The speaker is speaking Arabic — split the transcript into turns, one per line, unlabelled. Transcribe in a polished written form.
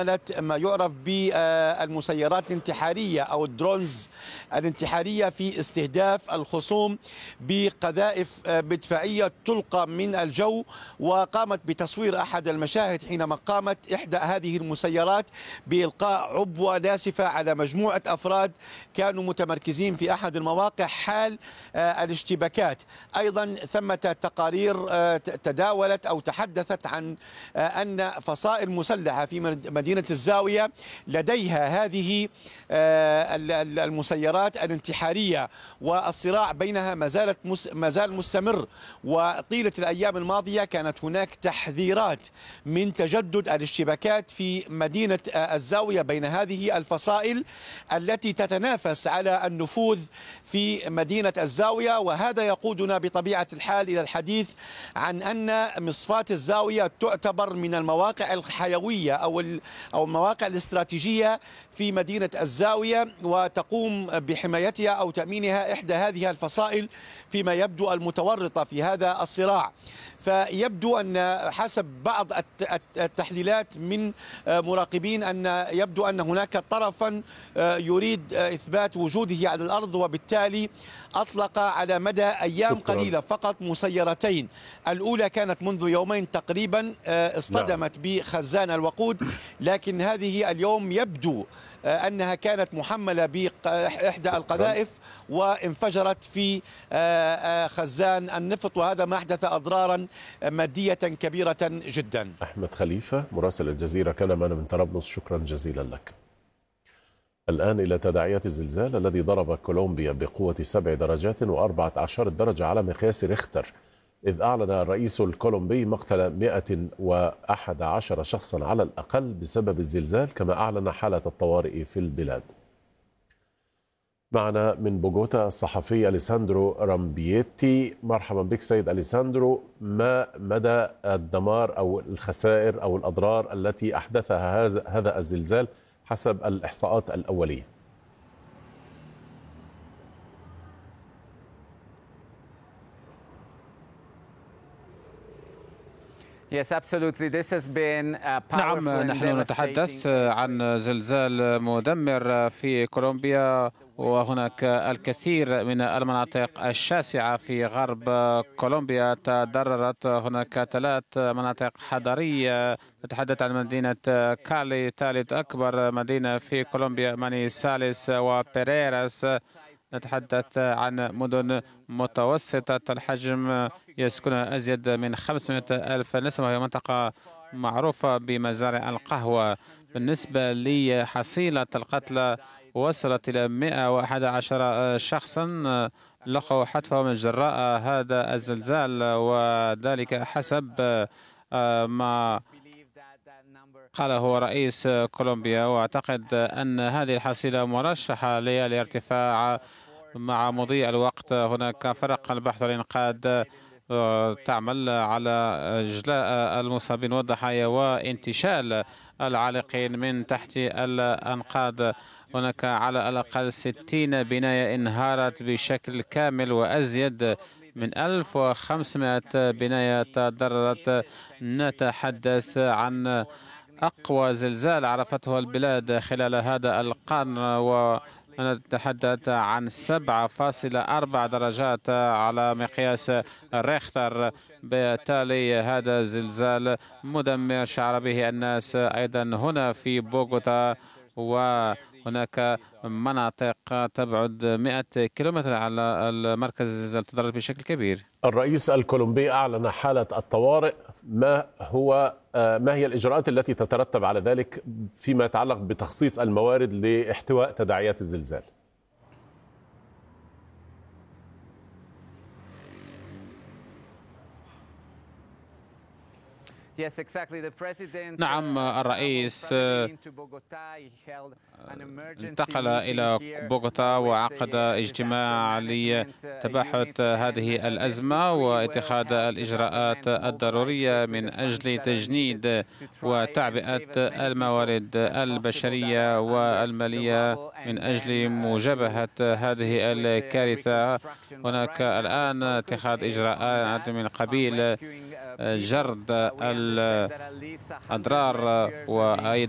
ما يعرف بالمسيرات الانتحارية أو الدرونز الانتحارية في استهداف الخصوم بقذائف مدفعية تلقى من الجو. وقامت بتصوير أحد المشاهد حينما قامت إحدى هذه المسيرات بإلقاء عبوة ناسفة على مجموعة أفراد كانوا متمركزين في أحد المواقع حال الاشتباكات. أيضا ثمة تقارير تداولت أو تحدثت عن أن فصائل مسلحة في مدينة الزاوية لديها هذه المسيرات الانتحارية، والصراع بينها ما زال مستمر. وطيلة الأيام الماضية كانت هناك تحذيرات من تجدد الاشتباكات في مدينة الزاوية بين هذه الفصائل التي تتنافس على النفوذ في مدينة الزاوية. وهذا يقودنا بطبيعة الحال إلى الحديث عن أن مصفاة الزاوية تعتبر من المواقع الحيوية أو المواقع الاستراتيجية في مدينة الزاوية، وتقوم بحمايتها أو تأمينها إحدى هذه الفصائل فيما يبدو المتورطة في هذا الصراع. فيبدو أن حسب بعض التحليلات من مراقبين أن يبدو أن هناك طرفا يريد إثبات وجوده على الأرض، وبالتالي أطلق على مدى أيام قليلة فقط مسيرتين. الأولى كانت منذ يومين تقريبا اصطدمت بخزان الوقود، لكن هذه اليوم يبدو أنها كانت محملة بإحدى القذائف وانفجرت في خزان النفط، وهذا ما أحدث أضرارا مادية كبيرة جدا.
أحمد خليفة مراسل الجزيرة كان معنا من طرابلس، شكرا جزيلا لك. الآن إلى تداعيات الزلزال الذي ضرب كولومبيا بقوة 7 درجات و14 درجة على مقياس ريختر، إذ أعلن الرئيس الكولومبي مقتل 111 شخصا على الأقل بسبب الزلزال، كما أعلن حالة الطوارئ في البلاد. معنا من بوغوتا الصحفي أليساندرو رامبييتي. مرحبا بك سيد أليساندرو، ما مدى الدمار أو الخسائر أو الأضرار التي أحدثها هذا الزلزال حسب الإحصاءات الأولية؟
نعم، نحن نتحدث عن زلزال مدمر في كولومبيا، وهناك الكثير من المناطق الشاسعة في غرب كولومبيا تضررت. هناك 3 مناطق حضرية. نتحدث عن مدينة كالي، ثالث أكبر مدينة في كولومبيا، مانيساليس وبيريراس. نتحدث عن مدن متوسطة الحجم يسكنها أزيد من 500 ألف نسمة، وهي منطقة معروفة بمزارع القهوة. بالنسبة لحصيلة القتلى وصلت إلى 111 شخصا لقوا حتفهم من جراء هذا الزلزال، وذلك حسب ما قاله رئيس كولومبيا. واعتقد أن هذه الحصيلة مرشحة للارتفاع مع مضي الوقت. هناك فرق البحث والإنقاذ تعمل على إجلاء المصابين والضحايا وانتشال العالقين من تحت الأنقاض. هناك على الأقل 60 بناية انهارت بشكل كامل، وأزيد من 1500 بناية تضررت. نتحدث عن أقوى زلزال عرفته البلاد خلال هذا القرن، ونتحدث عن 7.4 درجات على مقياس ريختر. بالتالي هذا زلزال مدمر شعر به الناس أيضا هنا في بوغوتا، وهناك مناطق تبعد 100 كيلومتر على المركز الزلزال تضرر بشكل كبير.
الرئيس الكولومبي أعلن حالة الطوارئ. ما هي الإجراءات التي تترتب على ذلك فيما يتعلق بتخصيص الموارد لاحتواء تداعيات الزلزال؟
نعم، الرئيس انتقل إلى بوغوتا وعقد اجتماع لتباحث هذه الأزمة واتخاذ الإجراءات الضرورية من أجل تجنيد وتعبئة الموارد البشرية والمالية من أجل مجابهة هذه الكارثة. هناك الآن اتخاذ إجراءات من قبيل جرد الأضرار وأيضا